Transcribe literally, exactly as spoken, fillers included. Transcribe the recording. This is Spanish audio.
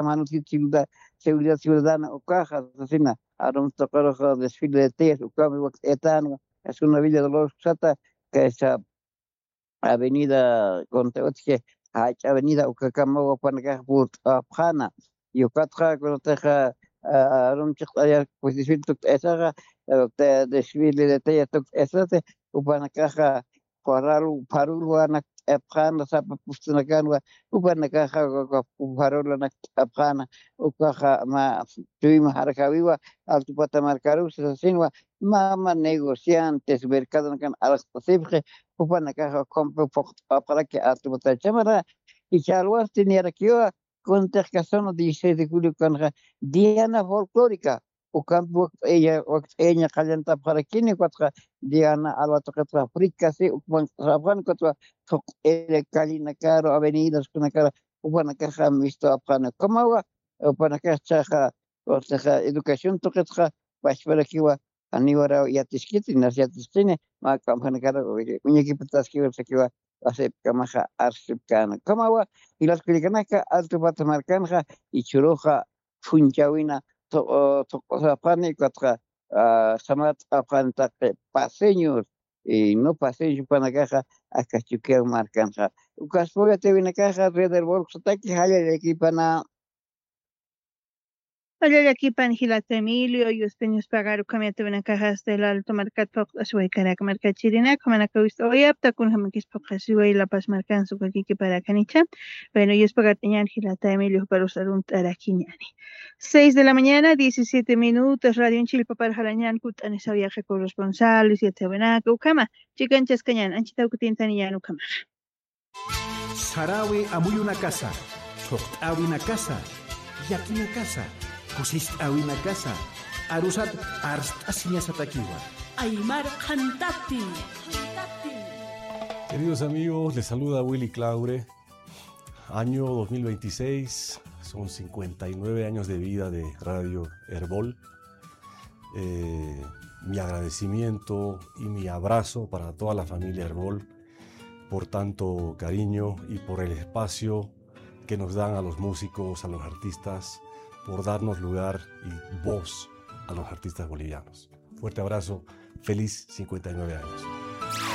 manuti seguridad seguridad ciudadana o caja asesina arum tocaroja desfile de tes o cambio etano es una villa de los sata que esa avenida Conteotje hach avenida ukakamo panaka put apjana yukatra koteja arum chaya pues desfile tuk esa te desfile de tes tuk esa te upanaka Paralu parulu anak apjana sapa pustanakan wa upanaka parulu anak apjana ukaja ma tuima harakawiwa altu patamarkaru sesinwa mama negociantes mercado nakan alas pacifique upanaka compro para que altu patachamara y chalwas tenía que contestación dieciséis de julio con Diana folclórica o campo ella ella calienta para quien cuatro Diana a la toca África sí o Raban cuatro el Calina Caro avenidas con la cara una caja visto a pana como va o para que chaja o sea educación toca pues para que va aniwara ya tiskit nas ya tiskine ma kampana cara unya ki patas ki se que va hace kamaja arsip kana como va y las clicanaka alto patamarcanja y churoja funchawina to to cosa pani cuatra samat apanta paseños y no paseños para caja acá chuqueo marcanja ucaspoga te viene caja red del bolso taki haya de equipana Allá aquí Panjilata Emilio, y Peños pagar comete una caja del alto mercado por su caraca mercado chirina, como la que visto hoy apta con jamakis por y la paz marcan su que para canicha. Bueno, y es pagar tenían Gilata Emilio para usar un taraquiñani. Seis de la mañana, diecisiete minutos, Radio en Chilpa para Jalañan, Cutan esa viaje corresponsal, y siete buenaca, Ucama, Chicanchas Cañan, Anchita Ucutintanillan, Ucama. Sarawi amuy una casa, Sokt awi una casa, Yaki una casa. Pusist a una casa, Arusat Arstasiñas Ataquiwa. Aymar Cantati. Queridos amigos, les saluda Willy Claure. Año dos mil veintiséis, son cincuenta y nueve años de vida de Radio Herbol. Eh, mi agradecimiento y mi abrazo para toda la familia Herbol por tanto cariño y por el espacio que nos dan a los músicos, a los artistas, por darnos lugar y voz a los artistas bolivianos. Fuerte abrazo, feliz cincuenta y nueve años.